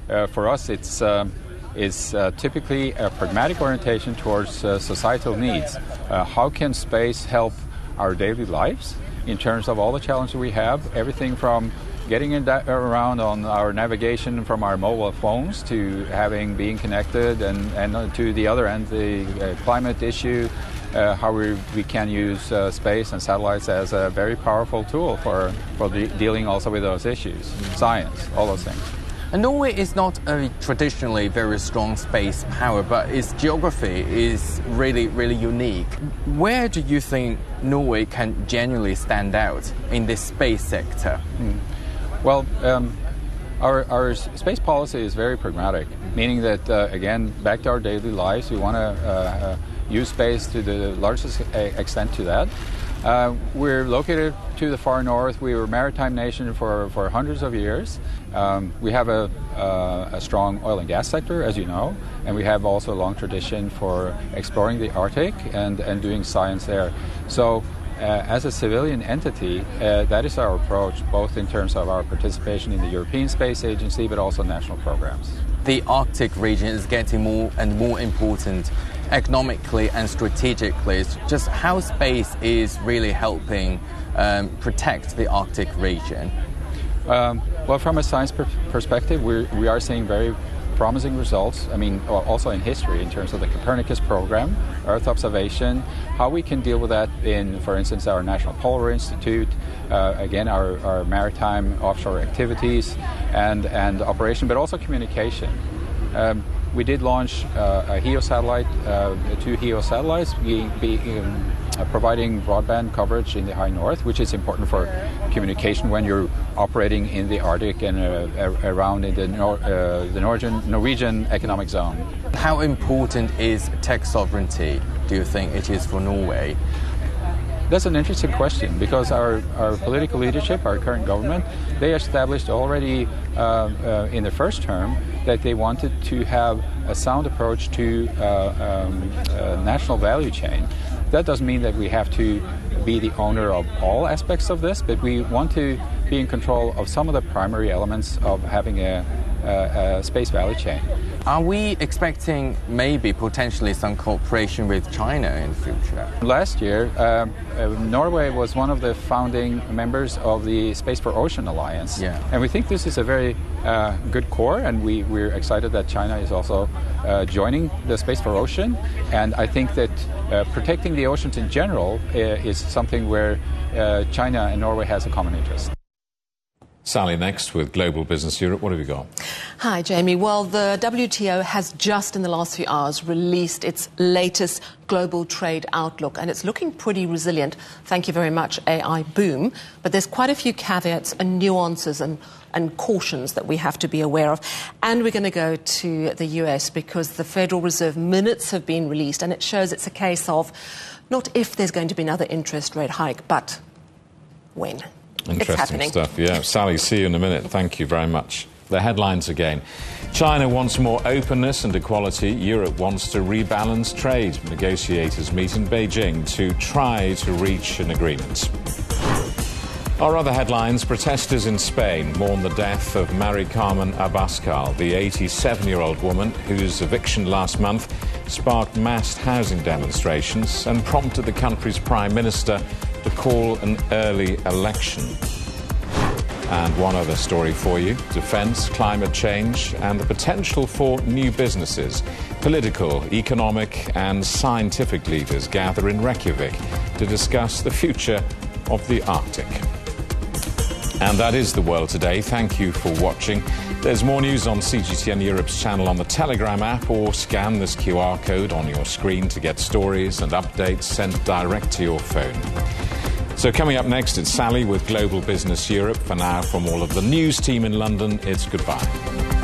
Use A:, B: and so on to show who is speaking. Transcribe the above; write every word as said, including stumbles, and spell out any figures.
A: uh, for us, it's um, is uh, typically a pragmatic orientation towards uh, societal needs. Uh, how can space help our daily lives in terms of all the challenges we have? Everything from getting in that around on our navigation from our mobile phones to having being connected, and, and to the other end, the uh, climate issue, uh, how we, we can use uh, space and satellites as a very powerful tool for, for de- dealing also with those issues, science, all those things.
B: And Norway is not a traditionally very strong space power, but its geography is really, really unique. Where do you think Norway can genuinely stand out in this space sector?
A: Mm. Well, um, our, our space policy is very pragmatic, meaning that, uh, again, back to our daily lives, we want to uh, uh, use space to the largest extent to that. Uh, we're located to the far north. We were a maritime nation for, for hundreds of years. Um, we have a, uh, a strong oil and gas sector, as you know, and we have also a long tradition for exploring the Arctic and, and doing science there. So Uh, as a civilian entity, uh, that is our approach, both in terms of our participation in the European Space Agency, but also national programs.
B: The Arctic region is getting more and more important economically and strategically. It's just how space is really helping um, protect the Arctic region.
A: Um, well, from a science per- perspective, we're, we are seeing very promising results. I mean, also in history, in terms of the Copernicus program, Earth observation, how we can deal with that in, for instance, our National Polar Institute, uh, again, our, our maritime offshore activities and, and operation, but also communication. Um, we did launch uh, a HEO satellite, uh, two HEO satellites, be, be, um, uh, providing broadband coverage in the high north, which is important for communication when you're operating in the Arctic and uh, around in the, nor- uh, the Norwegian, Norwegian economic zone.
B: How important is tech sovereignty, do you think it is for Norway?
A: That's an interesting question, because our, our political leadership, our current government, they established already uh, uh, in the first term that they wanted to have a sound approach to uh, um, uh, national value chain. That doesn't mean that we have to be the owner of all aspects of this, but we want to be in control of some of the primary elements of having a, a, a space value chain.
B: Are we expecting maybe potentially some cooperation with China in the future?
A: Last year, um, uh, Norway was one of the founding members of the Space for Ocean Alliance.
B: Yeah.
A: And we think this is a very uh, good core, and we, we're excited that China is also uh, joining the Space for Ocean. And I think that uh, protecting the oceans in general uh, is something where uh, China and Norway has a common interest.
C: Sally next with Global Business Europe. What have you got?
D: Hi, Jamie. Well, the W T O has just in the last few hours released its latest global trade outlook, and it's looking pretty resilient. Thank you very much, A I boom. But there's quite a few caveats and nuances and, and cautions that we have to be aware of. And we're going to go to the U S because the Federal Reserve minutes have been released, and it shows it's a case of not if there's going to be another interest rate hike, but when.
C: Interesting stuff, yeah. Sally, see you in a minute. Thank you very much. The headlines again. China wants more openness and equality. Europe wants to rebalance trade. Negotiators meet in Beijing to try to reach an agreement. Our other headlines, protesters in Spain mourn the death of Mari Carmen Abascal, the eighty-seven-year-old woman whose eviction last month sparked mass housing demonstrations and prompted the country's prime minister to call an early election. And one other story for you, defence, climate change and the potential for new businesses. Political, economic and scientific leaders gather in Reykjavik to discuss the future of the Arctic. And that is the world today. Thank you for watching. There's more news on C G T N Europe's channel on the Telegram app, or scan this Q R code on your screen to get stories and updates sent direct to your phone. So coming up next, it's Sally with Global Business Europe. For now, from all of the news team in London, it's goodbye.